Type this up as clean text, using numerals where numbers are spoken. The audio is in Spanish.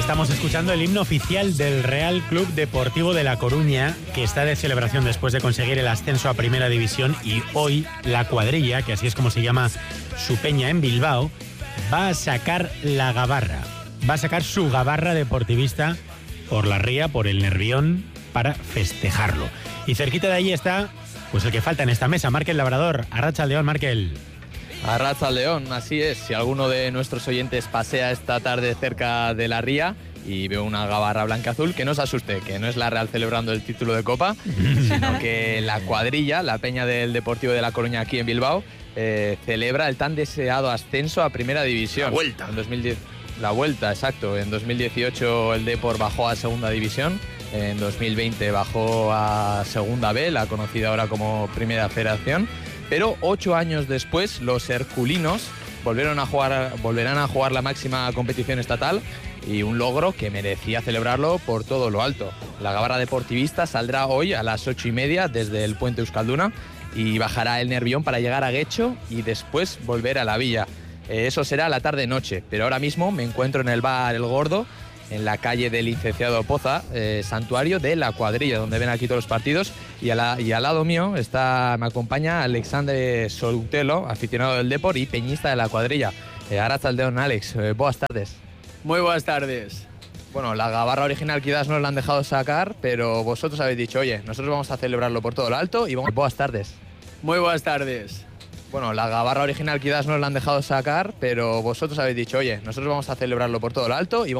Estamos escuchando el himno oficial del Real Club Deportivo de La Coruña, que está de celebración después de conseguir el ascenso a Primera División, y hoy la cuadrilla, que así es como se llama su peña en Bilbao, va a sacar la gabarra. Va a sacar su gabarra deportivista por la ría, por el Nervión, para festejarlo. Y cerquita de ahí está, pues el que falta en esta mesa, Markel Labrador. Arratsaldeón, Markel. Arratsaldeón, así es. Si alguno de nuestros oyentes pasea esta tarde cerca de la ría y ve una gabarra blanca-azul, que no se asuste, que no es la Real celebrando el título de Copa, sino que la cuadrilla, la peña del Deportivo de La Coruña aquí en Bilbao, celebra el tan deseado ascenso a Primera División. La vuelta. La vuelta, exacto. En 2018 el Depor bajó a Segunda División. En 2020 bajó a Segunda B, la conocida ahora como Primera Federación. Pero 8 años después, los herculinos volverán a jugar la máxima competición estatal, y un logro que merecía celebrarlo por todo lo alto. La gabarra deportivista saldrá hoy a las 8:30 desde el puente Euskalduna y bajará el Nervión para llegar a Guecho y después volver a la villa. Eso será la tarde-noche, pero ahora mismo me encuentro en el bar El Gordo, en la calle del Licenciado Poza, santuario de la cuadrilla, donde ven aquí todos los partidos, y al lado mío me acompaña Alexandre Solutelo, aficionado del Depor y peñista de la cuadrilla. Arratsaldeón, Alex, buenas tardes. Muy buenas tardes. Bueno, la gabarra original quizás no la han dejado sacar, pero vosotros habéis dicho, oye, nosotros vamos a celebrarlo por todo lo alto y vamos... Buenas tardes. Muy buenas tardes. Bueno, la gabarra original quizás no la han dejado sacar, pero vosotros habéis dicho, oye, nosotros vamos a celebrarlo por todo lo alto y vamos